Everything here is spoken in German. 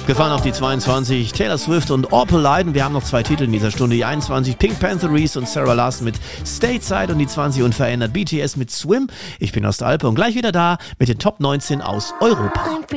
Gefahren auf die 22 Taylor Swift und Orpal Leiden. Wir haben noch 2 Titel in dieser Stunde. Die 21 Pink Panther Reese und Sarah Larson mit Stateside und die 20 unverändert BTS mit Swim. Ich bin aus der Alpe und gleich wieder da mit den Top 19 aus Europa.